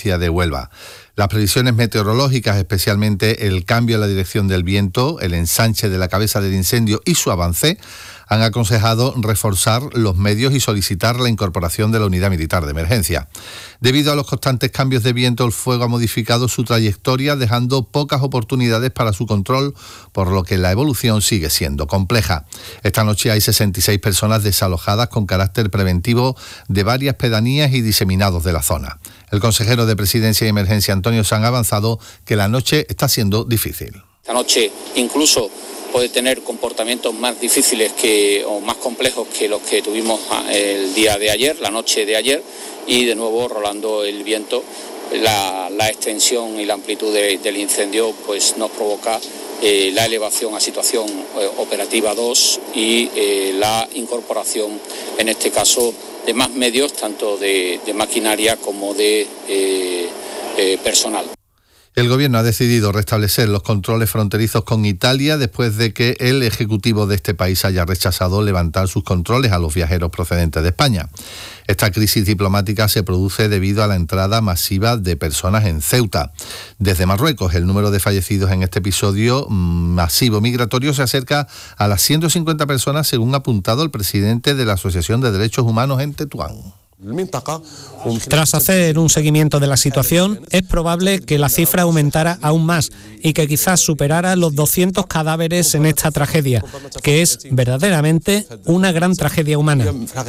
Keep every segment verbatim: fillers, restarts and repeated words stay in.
provincia de Huelva. Las previsiones meteorológicas, especialmente el cambio en la dirección del viento, el ensanche de la cabeza del incendio y su avance, han aconsejado reforzar los medios y solicitar la incorporación de la unidad militar de emergencia. Debido a los constantes cambios de viento, el fuego ha modificado su trayectoria, dejando pocas oportunidades para su control, por lo que la evolución sigue siendo compleja. Esta noche hay sesenta y seis personas desalojadas con carácter preventivo de varias pedanías y diseminados de la zona. El consejero de Presidencia y Emergencia, Antonio Sanz, ha avanzado que la noche está siendo difícil. Esta noche incluso puede tener comportamientos más difíciles que, o más complejos que los que tuvimos el día de ayer, la noche de ayer, y de nuevo rolando el viento, la, la extensión y la amplitud de, del incendio pues nos provoca eh, la elevación a situación eh, operativa dos y eh, la incorporación, en este caso, de más medios, tanto de, de maquinaria como de eh, eh, personal. El Gobierno ha decidido restablecer los controles fronterizos con Italia después de que el Ejecutivo de este país haya rechazado levantar sus controles a los viajeros procedentes de España. Esta crisis diplomática se produce debido a la entrada masiva de personas en Ceuta. Desde Marruecos, el número de fallecidos en este episodio masivo migratorio se acerca a las ciento cincuenta personas, según ha apuntado el presidente de la Asociación de Derechos Humanos en Tetuán. Tras hacer un seguimiento de la situación, es probable que la cifra aumentara aún más y que quizás superara los doscientos cadáveres en esta tragedia, que es verdaderamente una gran tragedia humana.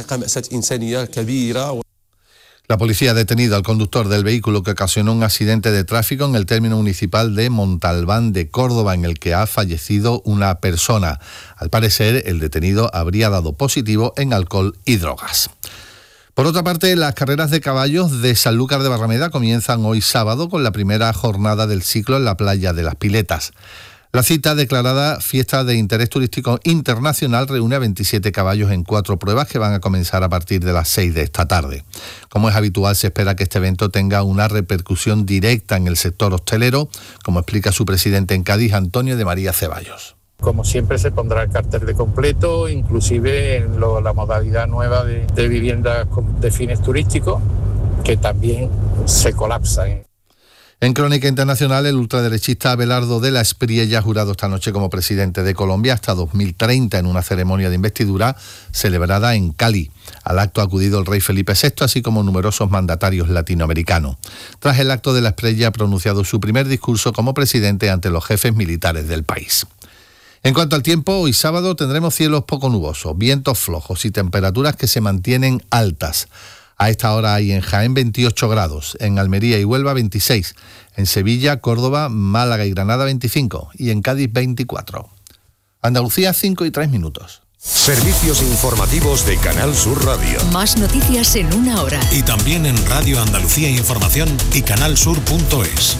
La policía ha detenido al conductor del vehículo que ocasionó un accidente de tráfico en el término municipal de Montalbán de Córdoba, en el que ha fallecido una persona. Al parecer, el detenido habría dado positivo en alcohol y drogas. Por otra parte, las carreras de caballos de Sanlúcar de Barrameda comienzan hoy sábado con la primera jornada del ciclo en la playa de Las Piletas. La cita, declarada fiesta de interés turístico internacional, reúne a veintisiete caballos en cuatro pruebas que van a comenzar a partir de las seis de esta tarde. Como es habitual, se espera que este evento tenga una repercusión directa en el sector hostelero, como explica su presidente en Cádiz, Antonio de María Ceballos. Como siempre, se pondrá el cartel de completo, inclusive en lo, la modalidad nueva de, de viviendas de fines turísticos, que también se colapsan. En Crónica Internacional, el ultraderechista Abelardo de la Espriella ha jurado esta noche como presidente de Colombia hasta dos mil treinta en una ceremonia de investidura celebrada en Cali. Al acto ha acudido el rey Felipe sexto, así como numerosos mandatarios latinoamericanos. Tras el acto, de la Espriella ha pronunciado su primer discurso como presidente ante los jefes militares del país. En cuanto al tiempo, hoy sábado tendremos cielos poco nubosos, vientos flojos y temperaturas que se mantienen altas. A esta hora hay en Jaén veintiocho grados, en Almería y Huelva veintiséis, en Sevilla, Córdoba, Málaga y Granada veinticinco y en Cádiz veinticuatro. Andalucía, cinco y tres minutos. Servicios informativos de Canal Sur Radio. Más noticias en una hora. Y también en Radio Andalucía Información y canal sur punto es.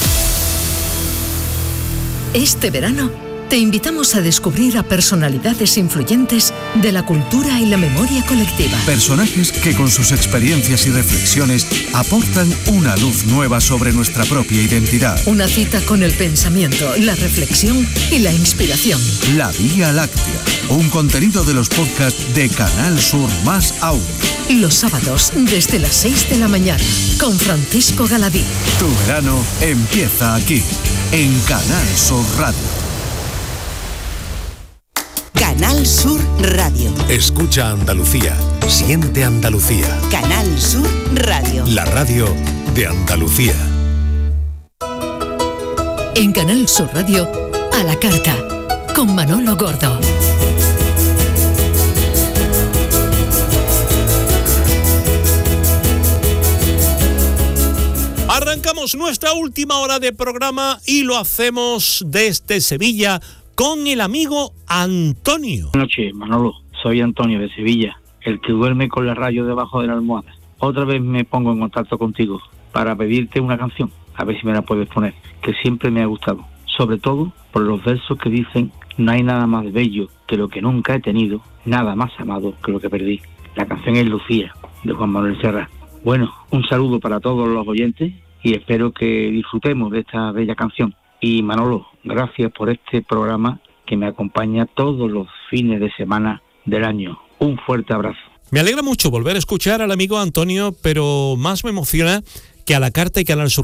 Este verano te invitamos a descubrir a personalidades influyentes de la cultura y la memoria colectiva. Personajes que con sus experiencias y reflexiones aportan una luz nueva sobre nuestra propia identidad. Una cita con el pensamiento, la reflexión y la inspiración. La Vía Láctea, un contenido de los podcasts de Canal Sur Más Aún. Los sábados desde las seis de la mañana con Francisco Galadí. Tu verano empieza aquí, en Canal Sur Radio. Canal Sur Radio. Escucha Andalucía. Siente Andalucía. Canal Sur Radio. La radio de Andalucía. En Canal Sur Radio, a la carta, con Manolo Gordo. Arrancamos nuestra última hora de programa y lo hacemos desde Sevilla con el amigo Antonio. Buenas noches, Manolo. Soy Antonio de Sevilla, el que duerme con la radio debajo de la almohada. Otra vez me pongo en contacto contigo para pedirte una canción, a ver si me la puedes poner, que siempre me ha gustado, sobre todo por los versos que dicen: no hay nada más bello que lo que nunca he tenido, nada más amado que lo que perdí. La canción es Lucía, de Juan Manuel Serrat. Bueno, un saludo para todos los oyentes y espero que disfrutemos de esta bella canción. Y Manolo, gracias por este programa que me acompaña todos los fines de semana del año. Un fuerte abrazo. Me alegra mucho volver a escuchar al amigo Antonio, pero más me emociona que a la carta y Canal Sur